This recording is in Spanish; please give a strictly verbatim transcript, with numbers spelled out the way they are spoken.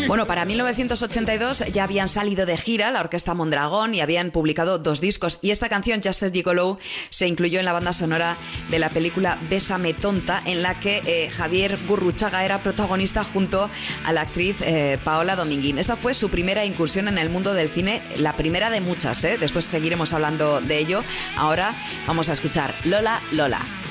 Bueno, para mil novecientos ochenta y dos ya habían salido de gira la Orquesta Mondragón y habían publicado dos discos. Y esta canción, Just a Gigolo, se incluyó en la banda sonora de la película Bésame tonta, en la que eh, Javier Gurruchaga era protagonista junto a la actriz eh, Paola Dominguín. Esta fue su primera incursión en el mundo del cine, la primera de muchas, ¿eh? Después seguiremos hablando de ello. Ahora vamos a escuchar Lola, Lola.